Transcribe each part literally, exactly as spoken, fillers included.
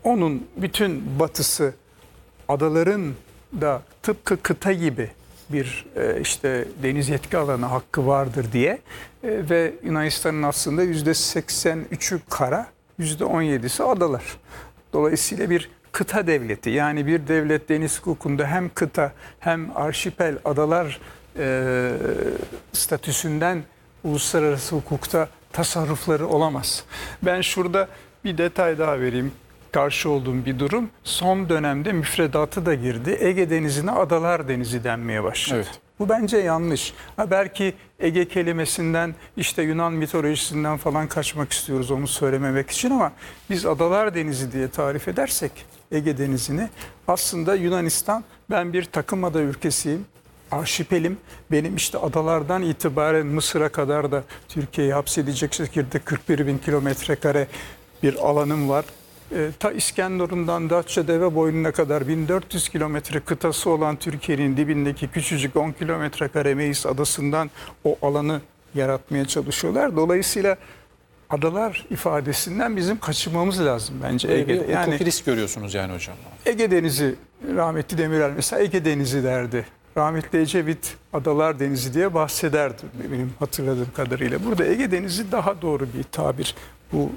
onun bütün batısı adaların da tıpkı kıta gibi bir e, işte deniz yetki alanı hakkı vardır diye e, ve Yunanistan'ın aslında yüzde seksen üçü kara, yüzde on yedisi adalar. Dolayısıyla bir kıta devleti, yani bir devlet deniz hukukunda hem kıta hem arşipel adalar e, statüsünden uluslararası hukukta tasarrufları olamaz. Ben şurada bir detay daha vereyim. Karşı olduğum bir durum. Son dönemde müfredatı da girdi. Ege Denizi'ne Adalar Denizi denmeye başladı. Evet. Bu bence yanlış. Ha, belki Ege kelimesinden, işte Yunan mitolojisinden falan kaçmak istiyoruz onu söylememek için, ama biz Adalar Denizi diye tarif edersek Ege Denizi'ni, aslında Yunanistan, ben bir takım ada ülkesiyim, arşipelim, benim işte adalardan itibaren Mısır'a kadar da Türkiye'yi hapsedecek şekilde kırk bir bin kilometre kare bir alanım var. E, ta İskenderun'dan Datça Deve Boynu'na kadar bin dört yüz kilometre kıtası olan Türkiye'nin dibindeki küçücük on kilometre kare Meis adasından o alanı yaratmaya çalışıyorlar. Dolayısıyla adalar ifadesinden bizim kaçınmamız lazım bence Ege'de. Yani hukuk risk görüyorsunuz yani hocam. Ege Denizi, rahmetli Demirel mesela Ege Denizi derdi. Rahmetli Ecevit Adalar Denizi diye bahsederdi benim hatırladığım kadarıyla. Burada Ege Denizi daha doğru bir tabir. Bu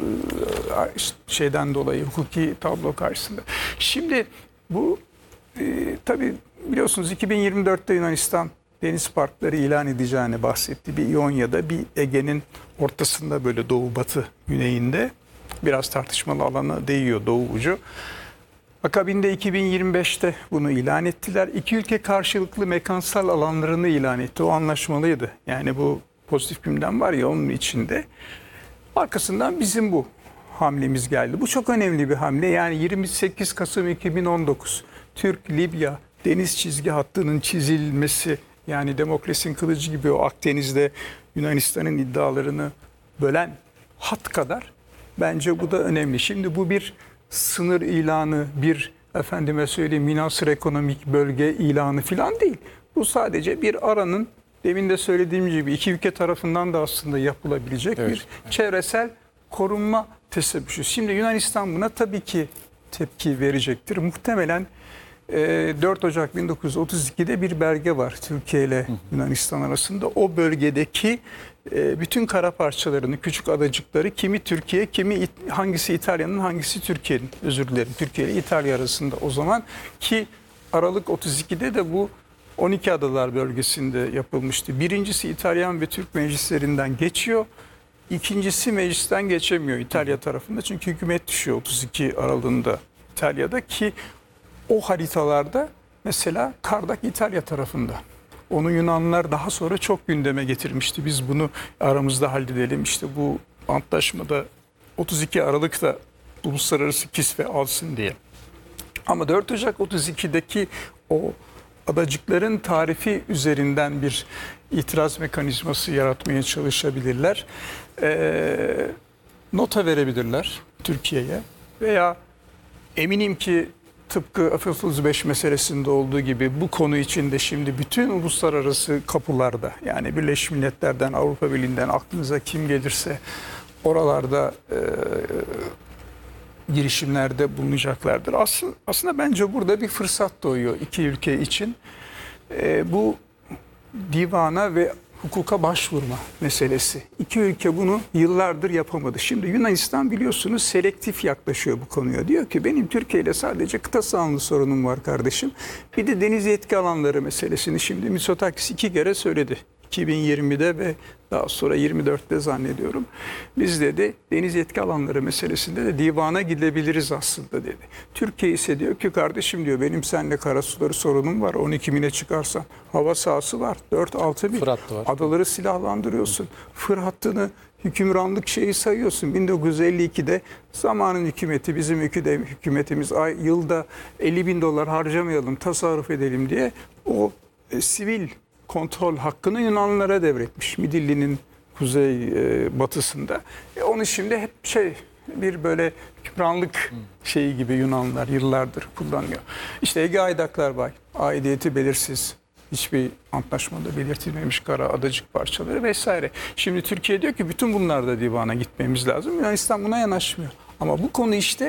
şeyden dolayı, hukuki tablo karşısında. Şimdi bu e, tabii biliyorsunuz iki bin yirmi dörtte Yunanistan deniz parkları ilan edeceğini bahsetti. Bir İonya'da, bir Ege'nin ortasında, böyle doğu batı güneyinde, biraz tartışmalı alana değiyor doğu ucu. Akabinde iki bin yirmi beşte bunu ilan ettiler. İki ülke karşılıklı mekansal alanlarını ilan etti. O anlaşmalıydı. Yani bu pozitif gündem var ya, onun içinde. Arkasından bizim bu hamlemiz geldi. Bu çok önemli bir hamle. Yani yirmi sekiz Kasım iki bin on dokuz Türk-Libya deniz çizgi hattının çizilmesi, yani Demokrasinin kılıcı gibi o Akdeniz'de Yunanistan'ın iddialarını bölen hat kadar bence bu da önemli. Şimdi bu bir sınır ilanı, bir efendime söyleyeyim münhasır ekonomik bölge ilanı falan değil. Bu sadece bir aranın, demin de söylediğim gibi iki ülke tarafından da aslında yapılabilecek evet, bir evet. çevresel korunma teşebbüsü. Şimdi Yunanistan buna tabii ki tepki verecektir. Muhtemelen e, dört Ocak bin dokuz yüz otuz iki'de bir belge var Türkiye ile Yunanistan arasında. O bölgedeki e, bütün kara parçalarını, küçük adacıkları, kimi Türkiye, kimi it, hangisi İtalya'nın, hangisi Türkiye'nin, özür dilerim, Türkiye ile İtalya arasında o zaman, ki Aralık otuz iki'de de bu on iki Adalar bölgesinde yapılmıştı. Birincisi İtalyan ve Türk meclislerinden geçiyor. İkincisi meclisten geçemiyor İtalya tarafında. Çünkü hükümet düşüyor otuz iki Aralık'ında İtalya'da, ki o haritalarda mesela Kardak İtalya tarafında. Onu Yunanlılar daha sonra çok gündeme getirmişti. Biz bunu aramızda halledelim. İşte bu antlaşmada otuz iki Aralık'ta uluslararası kisve alsın diye. Ama dört Ocak otuz iki'deki o adacıkların tarifi üzerinden bir itiraz mekanizması yaratmaya çalışabilirler. E, nota verebilirler Türkiye'ye, veya eminim ki tıpkı F otuz beş meselesinde olduğu gibi bu konu içinde şimdi bütün uluslararası kapılarda, yani Birleşmiş Milletler'den, Avrupa Birliği'nden aklınıza kim gelirse oralarda e, girişimlerde bulunacaklardır. Aslında, aslında bence burada bir fırsat doğuyor iki ülke için. E, bu divana ve hukuka başvurma meselesi. İki ülke bunu yıllardır yapamadı. Şimdi Yunanistan biliyorsunuz selektif yaklaşıyor bu konuya. Diyor ki benim Türkiye ile sadece kıta sahanlığı sorunum var kardeşim. Bir de deniz yetki alanları meselesini şimdi Mitsotakis iki kere söyledi. iki bin yirmi'de ve daha sonra yirmi dört'te zannediyorum. Biz dedi deniz yetki alanları meselesinde de divana gidebiliriz aslında dedi. Türkiye ise diyor ki kardeşim diyor benim seninle karasuları sorunum var. on iki bine çıkarsan hava sahası var. dört altı bin adaları silahlandırıyorsun. Fırat'ını hükümranlık şeyi sayıyorsun. bin dokuz yüz elli iki'de zamanın hükümeti, bizim hükümetimiz ay, yılda elli bin dolar harcamayalım, tasarruf edelim diye o e, sivil kontrol hakkını Yunanlılara devretmiş. Midilli'nin kuzey e, batısında. E, onu şimdi hep şey bir böyle hükümranlık şeyi gibi Yunanlılar yıllardır kullanıyor. İşte Ege Aydaklar var. Aidiyeti belirsiz. Hiçbir antlaşmada belirtilmemiş kara adacık parçaları vesaire. Şimdi Türkiye diyor ki bütün bunlarda divana gitmemiz lazım. Yunanistan buna yanaşmıyor. Ama bu konu işte